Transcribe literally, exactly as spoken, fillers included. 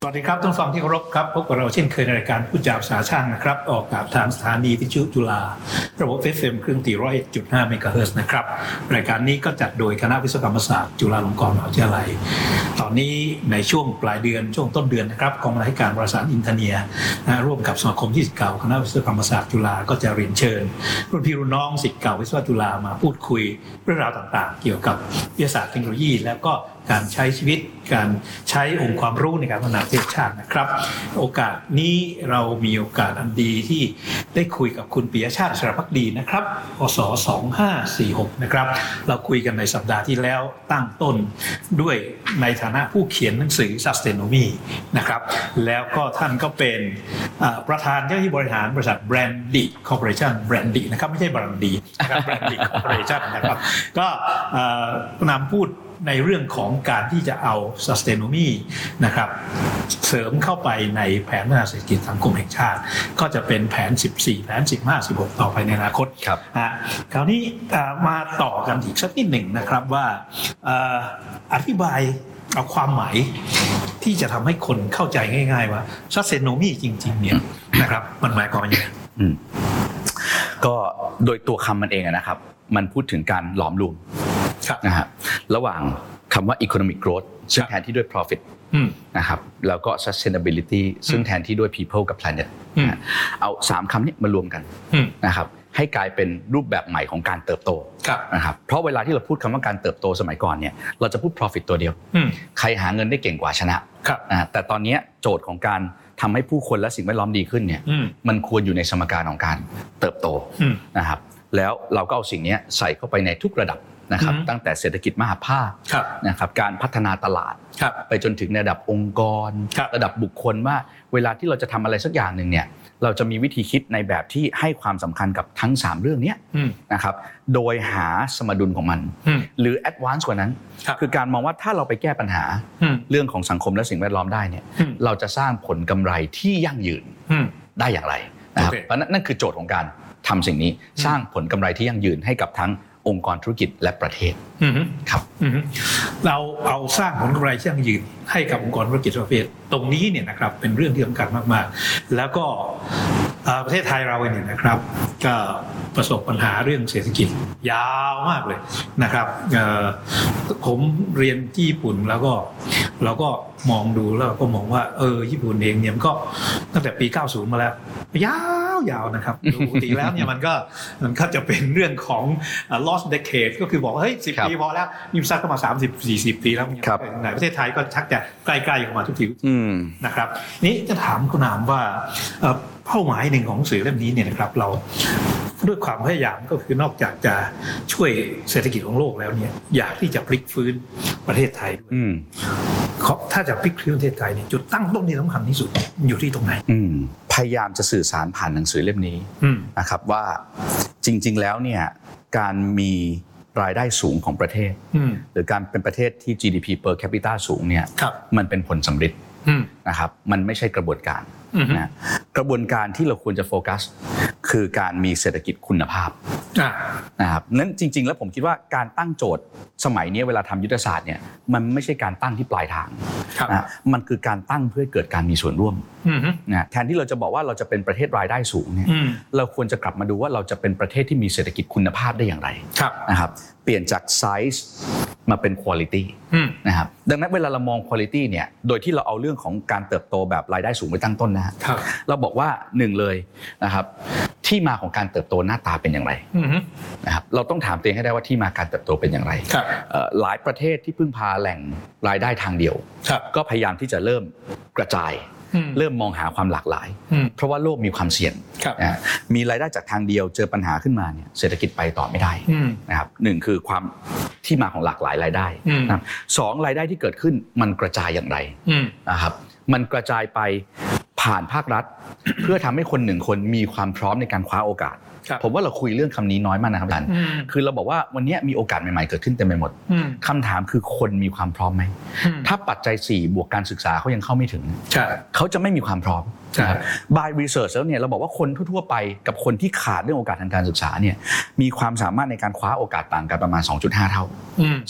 วัสดีครับท่านฟังที่เคารพครับพบกับเราเช่นเคยในรายการผู้จาภาษาช่างนะครับออกอากาศทางสถานีวิทยุจุฬาระบบ เอฟ เอ็ม เครื่องตี หนึ่งร้อยเอ็ดจุดห้า เมกะเฮิรตซ์นะครับรายการนี้ก็จัดโดยคณะวิศวกรรมศาสตร์จุฬาลงกรณ์มหาวิทยาลัยตอนนี้ในช่วงปลายเดือนช่วงต้นเดือนนะครับกองบรรณาธิการวารสารอินเทอร์เนียนะร่วมกับสมาคมที่ศิษย์เก่าคณะวิศวกรรมศาสตร์จุฬาก็จะเรียนเชิญรุ่นพี่รุ่นน้องศิษย์เก่าวิศวะจุฬามาพูดคุยเรื่องราวต่างๆเกี่ยวกับวิทยาศาสตร์เทคโนโลยีแล้วก็การใช้ชีวิตการใช้องค์ความรู้ในการพัฒนาประเทศชาตินะครับโอกาสนี้เรามีโอกาสอันดีที่ได้คุยกับคุณปิยชาติ อัชรภักดีนะครับพศสองห้าสี่หกนะครับเราคุยกันในสัปดาห์ที่แล้วตั้งต้นด้วยในฐานะผู้เขียนหนังสือ Sustainomy นะครับแล้วก็ท่านก็เป็นประธานเจ้าหน้าที่บริหารบริษัท Brandy Corporation Brandy นะครับไม่ใช่ Brandy นะครับ Brandy Corporation นะครับก็นำพูดในเรื่องของการที่จะเอา Sustainomy นะครับเสริมเข้าไปในแผนพัฒนาเศรษฐกิจสังคมแห่งชาติก็จะเป็นแผนสิบสี่แผนสิบห้า สิบหกต่อไปในอนาคตครับคราวนี้มาต่อกันอีกสักนิดหนึ่งนะครับว่าอธิบายเอาความหมายที่จะทำให้คนเข้าใจง่ายๆว่า Sustainomy จริงๆเนี่ยนะครับมันหมายความว่าอย่างไรก็โดยตัวคำมันเองนะครับมันพูดถึงการหลอมรวมนะฮะระหว่างคำว่า economic growth ซึ่งแทนที่ด้วย profit นะครับแล้วก็ sustainability ซึ่งแทนที่ด้วย people กับ planet เอาสามคำนี้มารวมกันนะครับให้กลายเป็นรูปแบบใหม่ของการเติบโตนะครับเพราะเวลาที่เราพูดคำว่าการเติบโตสมัยก่อนเนี่ยเราจะพูด profit ตัวเดียวใครหาเงินได้เก่งกว่าชนะนะแต่ตอนนี้โจทย์ของการทำให้ผู้คนและสิ่งแวดล้อมดีขึ้นเนี่ยมันควรอยู่ในสมการของการเติบโตนะครับแล้วเราก็เอาสิ่งนี้ใส่เข้าไปในทุกระดับนะครับตั้งแต่เศรษฐกิจมหาภาคนะครับการพัฒนาตลาดไปจนถึงระดับองค์กรระดับบุคคลว่าเวลาที่เราจะทำอะไรสักอย่างหนึ่งเนี่ยเราจะมีวิธีคิดในแบบที่ให้ความสำคัญกับทั้งสามเรื่องนี้นะครับโดยหาสมดุลของมันหรือแอดวานซ์กว่านั้นคือการมองว่าถ้าเราไปแก้ปัญหาเรื่องของสังคมและสิ่งแวดล้อมได้เนี่ยเราจะสร้างผลกำไรที่ยั่งยืนได้อย่างไรนะครับเพราะนั่นคือโจทย์ของการทำสิ่งนี้สร้างผลกำไรที่ยั่งยืนให้กับทั้งองค์กรธุรกิจและประเทศครับเราเอาสร้างผลกำไรที่ยั่งยืนให้กับองค์กรธุรกิจประเทศตรงนี้เนี่ยนะครับเป็นเรื่องที่สำคัญมากๆแล้วก็ประเทศไทยเราเนี่ยนะครับก็ประสบปัญหาเรื่องเศรษฐกิจยาวมากเลยนะครับผมเรียนที่ญี่ปุ่นแล้วก็เราก็มองดูแล้วก็มองว่าเออญี่ปุ่นเองเนี่ยมันก็ตั้งแต่ปีเก้าสิบมาแล้วยาวๆนะครับปกติแล้วเนี่ยมันก็มันก็จะเป็นเรื่องของ lost decade ก็คือบอกว่าเฮ้ยสิบปีพอแล้วนี่ซักก็มาสามสิบ สี่สิบปีแล้วในประเทศไทยก็ชักจะใกล้ๆออกมาทุกทีนะครับนี่จะถามคุณนามว่าเป้าหมายหนึ่งของหนังสือเล่มนี้เนี่ยนะครับเราด้วยความพยายามก็คือนอกจากจะช่วยเศรษฐกิจของโลกแล้วเนี่ยอยากที่จะพลิกฟื้นประเทศไทยด้วยถ้าจะพลิกฟื้นประเทศไทยเนี่ยจุดตั้งต้นที่สำคัญที่สุดอยู่ที่ตรงไหนพยายามจะสื่อสารผ่านหนังสือเล่มนี้นะครับว่าจริงๆแล้วเนี่ยการมีรายได้สูงของประเทศหรือการเป็นประเทศที่ จี ดี พี per capita สูงเนี่ยมันเป็นผลสำเร็จนะครับมันไม่ใช่กระบวนการนะกระบวนการที่เราควรจะโฟกัสคือการมีเศรษฐกิจคุณภาพนะครับนั้นจริงๆแล้วผมคิดว่าการตั้งโจทย์สมัยนี้เวลาทำยุทธศาสตร์เนี่ยมันไม่ใช่การตั้งที่ปลายทางนะมันคือการตั้งเพื่อเกิดการมีส่วนร่วมนะแทนที่เราจะบอกว่าเราจะเป็นประเทศรายได้สูงเนี่ยเราควรจะกลับมาดูว่าเราจะเป็นประเทศที่มีเศรษฐกิจคุณภาพได้อย่างไรนะครับเปลี่ยนจากไซส์มาเป็นคุณภาพนะครับดังนั้นเวลาเรามองคุณภาพเนี่ยโดยที่เราเอาเรื่องของการเติบโตแบบรายได้สูงไปตั้งต้นนะฮะเราบอกว่าหนึ่งเลยนะครับที่มาของการเติบโตหน้าตาเป็นอย่างไรนะครับเราต้องถามตัวเองให้ได้ว่าที่มาการเติบโตเป็นอย่างไรหลายประเทศที่พึ่งพาแหล่งรายได้ทางเดียวก็พยายามที่จะเริ่มกระจายเริ่มมองหาความหลากหลายเพราะว่าโลกมีความเสี่ยงมีรายได้จากทางเดียวเจอปัญหาขึ้นมาเนี่ยเศรษฐกิจไปต่อไม่ได้นะครับหนึ่งคือความที่มาของหลากหลายรายได้สองรายได้ที่เกิดขึ้นมันกระจายอย่างไรนะครับมันกระจายไปผ่านภาครัฐ เพื่อทำให้คนหนึ่งคนมีความพร้อมในการคว้าโอกาสผมว่าเราคุยเรื่องคำนี้น้อยมากนะครับอาจารย์คือเราบอกว่าวันนี้มีโอกาสใหม่ๆเกิดขึ้นเต็มไปหมดคำถามคือคนมีความพร้อมไหมถ้าปัจจัยสี่บวกการศึกษาเขายังเข้าไม่ถึงเขาจะไม่มีความพร้อม by research แล้วเนี่ยเราบอกว่าคนทั่วๆไปกับคนที่ขาดเรื่องโอกาสทางการศึกษาเนี่ยมีความสามารถในการคว้าโอกาสต่างกันประมาณ สองจุดห้า เท่า